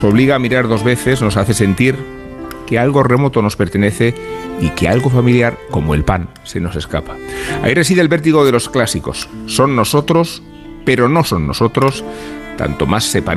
obliga a mirar dos veces, nos hace sentir que algo remoto nos pertenece y que algo familiar, como el pan, se nos escapa. Ahí reside el vértigo de los clásicos. Son nosotros, pero no son nosotros, tanto más se parecen